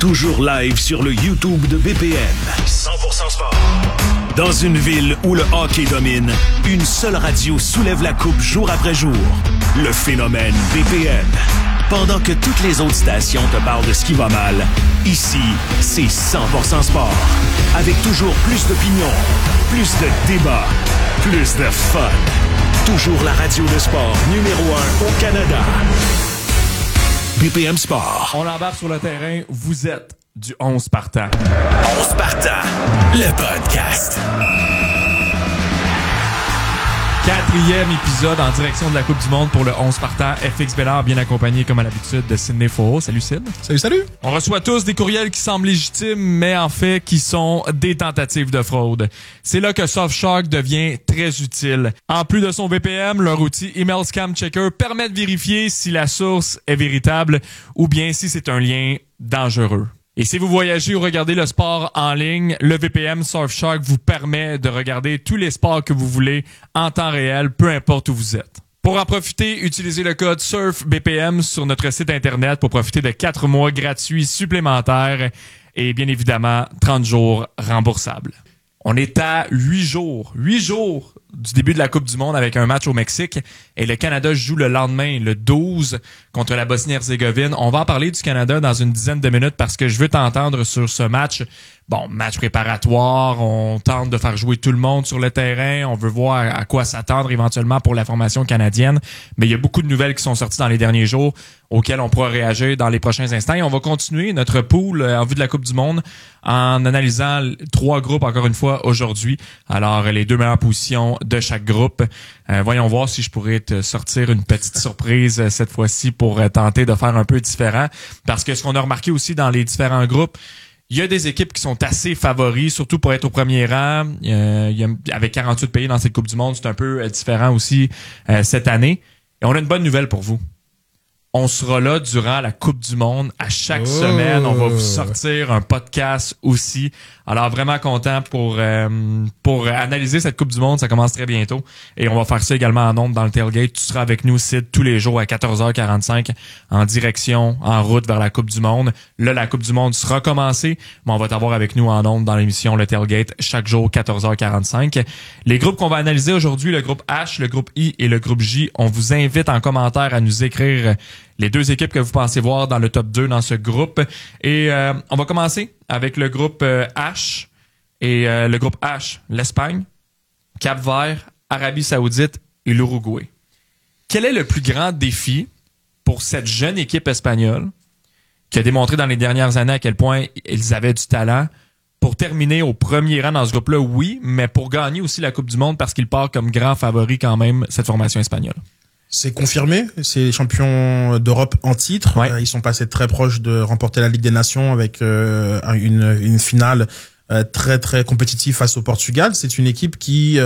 toujours live sur le YouTube de BPM. 100% sport. Dans une ville où le hockey domine, une seule radio soulève la coupe jour après jour. Le phénomène BPM. Pendant que toutes les autres stations te parlent de ce qui va mal, ici, c'est 100% sport. Avec toujours plus d'opinions, plus de débats, plus de fun. Toujours la radio de sport numéro 1 au Canada. BPM Sport. On embarque sur le terrain. Vous êtes du 11 partant. 11 partant, le podcast. 4e épisode en direction de la Coupe du Monde pour le 11 partant. FX Bellard, bien accompagné comme à l'habitude de Sidney Faux. Salut Sid. Salut. On reçoit tous des courriels qui semblent légitimes, mais en fait qui sont des tentatives de fraude. C'est là que Surfshark devient très utile. En plus de son VPN, leur outil Email Scam Checker permet de vérifier si la source est véritable ou bien si c'est un lien dangereux. Et si vous voyagez ou regardez le sport en ligne, le VPN Surfshark vous permet de regarder tous les sports que vous voulez en temps réel, peu importe où vous êtes. Pour en profiter, utilisez le code SURFBPM sur notre site internet pour profiter de 4 mois gratuits supplémentaires et bien évidemment 30 jours remboursables. On est à 8 jours du début de la Coupe du Monde avec un match au Mexique et le Canada joue le lendemain, le 12, contre la Bosnie-Herzégovine. On va en parler du Canada dans une dizaine de minutes parce que je veux t'entendre sur ce match. Bon, match préparatoire, on tente de faire jouer tout le monde sur le terrain, on veut voir à quoi s'attendre éventuellement pour la formation canadienne, mais il y a beaucoup de nouvelles qui sont sorties dans les derniers jours auxquelles on pourra réagir dans les prochains instants. Et on va continuer notre pool en vue de la Coupe du Monde en analysant 3 groupes encore une fois aujourd'hui. Alors, les 2 meilleures positions de chaque groupe. Voyons voir si je pourrais te sortir une petite surprise cette fois-ci pour tenter de faire un peu différent. Parce que ce qu'on a remarqué aussi dans les différents groupes, il y a des équipes qui sont assez favoris, surtout pour être au premier rang. Avec 48 pays dans cette Coupe du Monde, c'est un peu différent aussi cette année. Et on a une bonne nouvelle pour vous. On sera là durant la Coupe du Monde. À chaque semaine, on va vous sortir un podcast aussi. Alors, vraiment content pour analyser cette Coupe du Monde. Ça commence très bientôt. Et on va faire ça également en ondes dans le tailgate. Tu seras avec nous, Sid, tous les jours à 14h45 en direction, en route vers la Coupe du Monde. Là, la Coupe du Monde sera commencée, mais on va t'avoir avec nous en ondes dans l'émission Le Tailgate chaque jour, 14h45. Les groupes qu'on va analyser aujourd'hui, le groupe H, le groupe I et le groupe J, on vous invite en commentaire à nous écrire les 2 équipes que vous pensez voir dans le top 2 dans ce groupe. Et on va commencer avec le groupe H. Et le groupe H, l'Espagne, Cap-Vert, Arabie Saoudite et l'Uruguay. Quel est le plus grand défi pour cette jeune équipe espagnole qui a démontré dans les dernières années à quel point ils avaient du talent pour terminer au premier rang dans ce groupe-là, oui, mais pour gagner aussi la Coupe du Monde parce qu'il part comme grand favori quand même, cette formation espagnole? C'est confirmé, c'est les champions d'Europe en titre. Ouais. Ils sont passés très proches de remporter la Ligue des Nations avec une finale très très compétitive face au Portugal. C'est une équipe qui